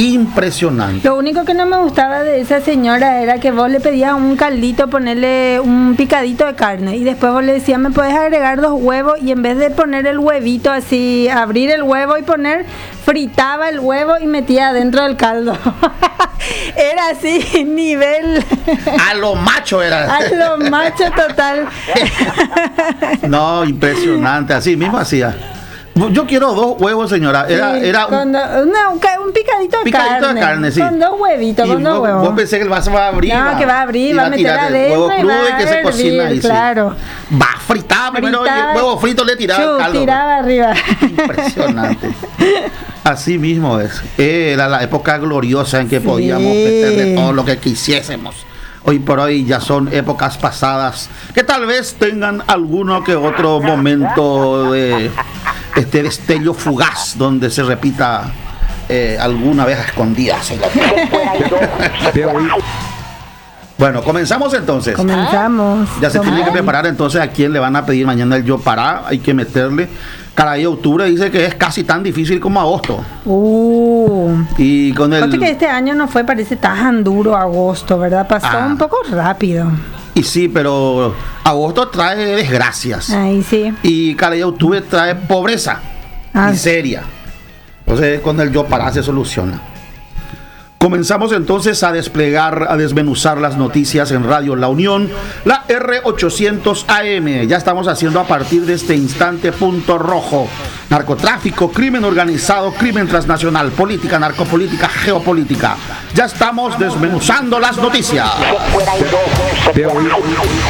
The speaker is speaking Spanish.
Impresionante. Lo único que no me gustaba de esa señora era que vos le pedías un caldito, ponerle un picadito de carne y después vos le decías, me puedes agregar 2 huevos, y en vez de poner el huevito así, abrir el huevo y poner, fritaba el huevo y metía dentro del caldo. Era así, nivel... A lo macho era. A lo macho total. No, impresionante, así mismo hacía. Yo quiero 2 huevos, señora. Era un picadito de carne. Sí. Con 2 huevitos, con 2 huevos. Vos pensé que el vaso va a abrir. No, que va a abrir, va a meter adentro. Huevo crudo y que se cocina ahí. Claro. Sí. Va, fritaba primero, huevo frito le tiraba caldo. Tiraba arriba. Impresionante. Así mismo es. Era la época gloriosa en que podíamos meterle todo lo que quisiésemos. Hoy por hoy ya son épocas pasadas que tal vez tengan alguno que otro momento de destello fugaz donde se repita alguna vez a escondidas. Bueno, comenzamos entonces. Comenzamos. Ya se tiene que preparar entonces a quién le van a pedir mañana el Yo Para. Hay que meterle. Caray, octubre dice que es casi tan difícil como agosto. Y con el... Porque que este año no fue, parece tan duro agosto, ¿verdad? Pasó un poco rápido. Y sí, pero agosto trae desgracias. Ay, sí. Y caray, octubre trae pobreza, miseria. Entonces con el Yo Para se soluciona. Comenzamos entonces a desplegar, a desmenuzar las noticias en Radio La Unión, la R800 AM. Ya estamos haciendo a partir de este instante punto rojo. Narcotráfico, crimen organizado, crimen transnacional, política, narcopolítica, geopolítica. Ya estamos desmenuzando las noticias.